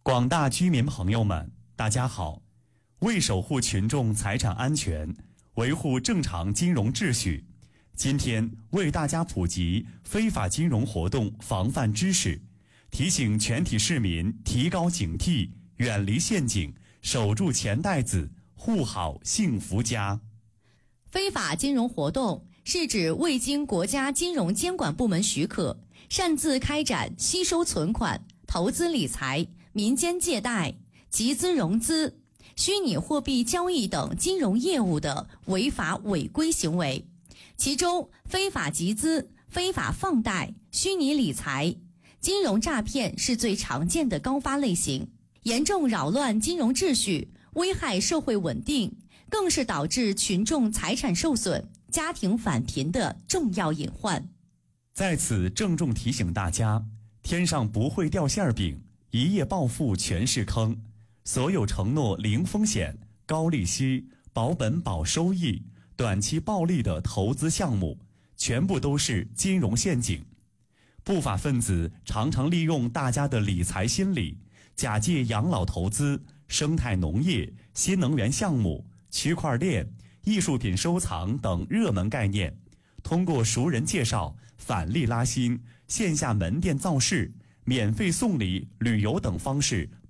广大居民朋友们，大家好。为守护群众财产安全，维护正常金融秩序，今天为大家普及非法金融活动防范知识，提醒全体市民提高警惕，远离陷阱，守住钱袋子，护好幸福家。 非法金融活动是指未经国家金融监管部门许可，擅自开展吸收存款、投资理财、民间借贷、集资融资、虚拟货币交易等金融业务的违法违规行为。其中，非法集资、非法放贷、虚拟理财、金融诈骗是最常见的高发类型，严重扰乱金融秩序，危害社会稳定，更是导致群众财产受损、家庭返贫的重要隐患。 在此郑重提醒大家，天上不会掉馅饼，一夜暴富全是坑。所有承诺零风险、高利息、保本保收益、短期暴利的投资项目，全部都是金融陷阱。不法分子常常利用大家的理财心理，假借养老投资、生态农业、新能源项目、区块链、艺术品收藏等热门概念，通过熟人介绍、返利拉新、线下门店造势、免费送礼、旅游等方式